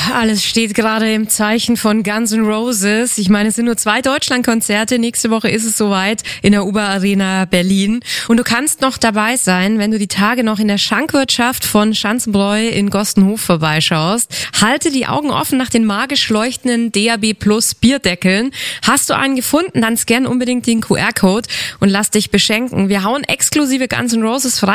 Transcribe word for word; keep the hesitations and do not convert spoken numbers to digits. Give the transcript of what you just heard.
alles steht gerade im Zeichen von Guns N' Roses. Ich meine, es sind nur zwei Deutschlandkonzerte. Nächste Woche ist es soweit in der Uber Arena Berlin. Und du kannst noch dabei sein, wenn du die Tage noch in der Schankwirtschaft von Schanzenbräu in Gostenhof vorbeischaust. Halte die Augen offen nach den magisch leuchtenden D A B Plus Bierdeckeln. Hast du einen gefunden, dann scann unbedingt den Q R-Code und lass dich beschenken. Wir hauen exklusive Guns N' Roses frei.